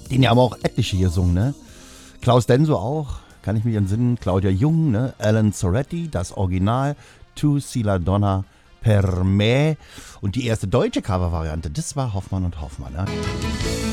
Den haben auch etliche gesungen, ne? Klaus Denso auch, kann ich mich entsinnen. Claudia Jung, ne? Alan Soretti, das Original. Tu si la donna per me. Und die erste deutsche Covervariante, das war Hoffmann und Hoffmann, ne?